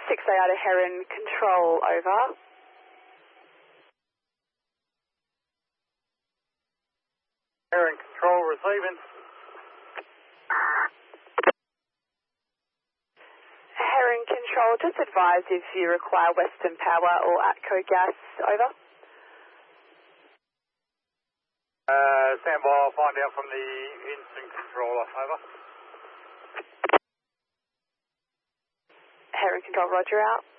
6A out of Heron Control, over. Heron Control receiving. Heron Control, just advise if you require Western Power or ATCO gas, over. Stand by, I'll find out from the instant controller, over. Heron Control, roger out.